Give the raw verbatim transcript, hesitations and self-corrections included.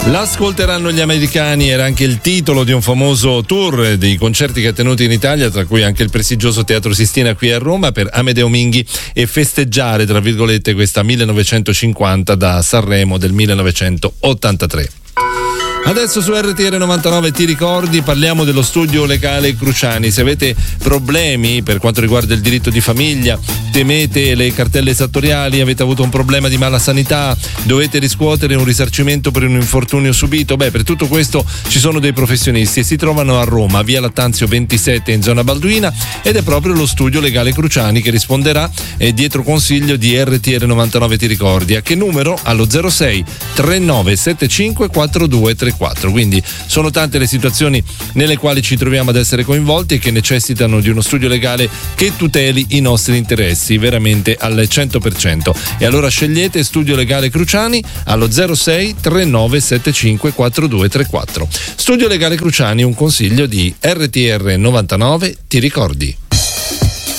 L'ascolteranno gli americani era anche il titolo di un famoso tour dei concerti che ha tenuto in Italia, tra cui anche il prestigioso Teatro Sistina qui a Roma, per Amedeo Minghi e festeggiare, tra virgolette, questa millenovecentocinquanta da Sanremo del millenovecentottantatré. Adesso su R T R novantanove ti ricordi, parliamo dello studio legale Cruciani. Se avete problemi per quanto riguarda il diritto di famiglia, temete le cartelle esattoriali, avete avuto un problema di mala sanità, dovete riscuotere un risarcimento per un infortunio subito, beh, per tutto questo ci sono dei professionisti e si trovano a Roma, via Lattanzio ventisette in zona Balduina, ed è proprio lo studio legale Cruciani che risponderà eh, dietro consiglio di R T R novantanove ti ricordi. A che numero? Allo zero sei trentanove settantacinque quarantadue trentaquattro. Quindi sono tante le situazioni nelle quali ci troviamo ad essere coinvolti e che necessitano di uno studio legale che tuteli i nostri interessi veramente al cento per cento. E allora scegliete Studio Legale Cruciani allo zero sei trentanove settantacinque quarantadue trentaquattro. Studio Legale Cruciani, un consiglio di R T R novantanove ti ricordi.